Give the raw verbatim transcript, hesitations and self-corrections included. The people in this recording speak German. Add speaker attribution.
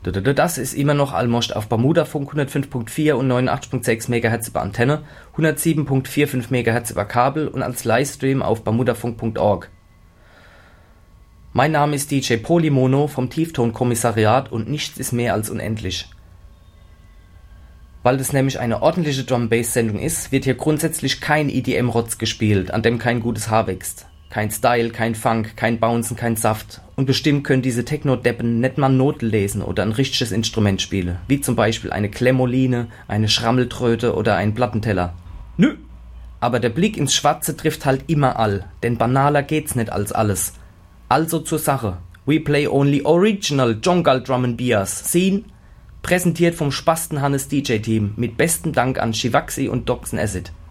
Speaker 1: Das ist immer noch allmost auf Bermudafunk hundertfünf Komma vier und neunundachtzig Komma sechs Megahertz über Antenne, hundertsieben Komma fünfundvierzig Megahertz über Kabel und als Livestream auf bermudafunk Punkt org. Mein Name ist D J Polymono vom Tieftonkommissariat und nichts ist mehr als unendlich. Weil das nämlich eine ordentliche Drum-Bass-Sendung ist, wird hier grundsätzlich kein E D M-Rotz gespielt, an dem kein gutes Haar wächst. Kein Style, kein Funk, kein Bouncen, kein Saft. Und bestimmt können diese Techno-Deppen nicht mal Noten lesen oder ein richtiges Instrument spielen, wie zum Beispiel eine Klemmoline, eine Schrammeltröte oder ein Plattenteller. Nö! Aber der Blick ins Schwarze trifft halt immer all, denn banaler geht's nicht als alles. Also zur Sache. We play only original Jongal Drum and Bias. Sehen? Präsentiert vom Spasten Hannes D J Team mit besten Dank an Shivaxi und Doxen Acid.